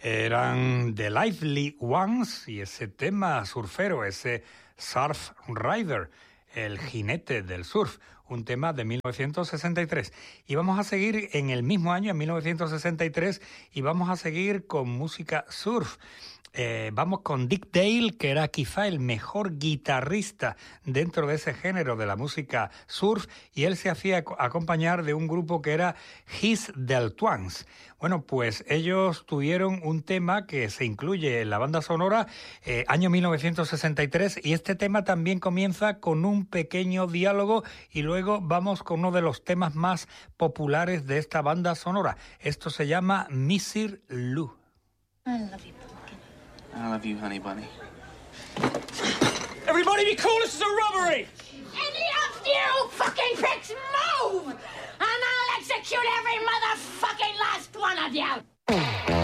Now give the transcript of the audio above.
Eran The Lively Ones y ese tema surfero, ese Surf Rider, el jinete del surf, un tema de 1963. Y vamos a seguir en el mismo año, en 1963, y vamos a seguir con música surf. Vamos con Dick Dale, que era quizá el mejor guitarrista dentro de ese género de la música surf, y él se hacía acompañar de un grupo que era His Del Twans. Bueno, pues ellos tuvieron un tema que se incluye en la banda sonora, año 1963, y este tema también comienza con un pequeño diálogo y luego vamos con uno de los temas más populares de esta banda sonora. Esto se llama Missir Lou. I love you, pumpkin. I love you, honey bunny. Everybody be cool, this is a robbery! Any of you fucking pricks move! And I'll execute every motherfucking last one of you!